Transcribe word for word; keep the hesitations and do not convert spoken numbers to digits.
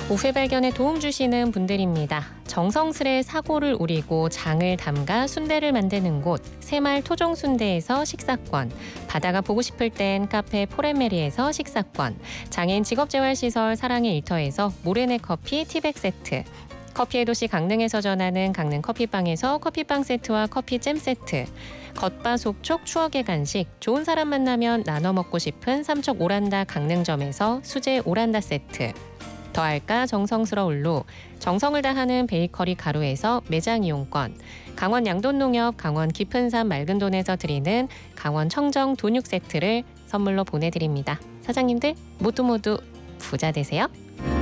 오후 발견에 도움 주시는 분들입니다. 정성스레 사고를 우리고 장을 담가 순대를 만드는 곳 새말 토종순대에서 식사권, 바다가 보고 싶을 땐 카페 포레메리에서 식사권, 장애인 직업재활시설 사랑의 일터에서 모래내 커피 티백 세트, 커피의 도시 강릉에서 전하는 강릉 커피빵에서 커피빵 세트와 커피잼 세트, 겉바속촉 추억의 간식, 좋은 사람 만나면 나눠 먹고 싶은 삼척 오란다 강릉점에서 수제 오란다 세트, 더할까 정성스러울로 정성을 다하는 베이커리 가루에서 매장 이용권, 강원 양돈농협 강원 깊은산 맑은돈에서 드리는 강원 청정 돈육 세트를 선물로 보내드립니다. 사장님들 모두 모두 부자 되세요.